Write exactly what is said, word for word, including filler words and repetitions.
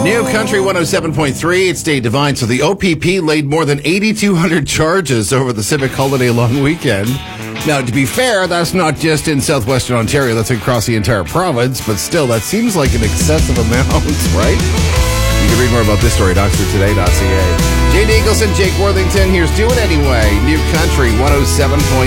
New Country one oh seven point three, it's Dave Devine. So the O P P laid more than eighty-two hundred charges over the civic holiday long weekend. Now, to be fair, that's not just in southwestern Ontario, that's across the entire province, but still, that seems like an excessive amount, right? You can read more about this story at oxford today dot c a. Jade Eagleson, Jake Worthington, here's Do It Anyway. New Country one oh seven point three.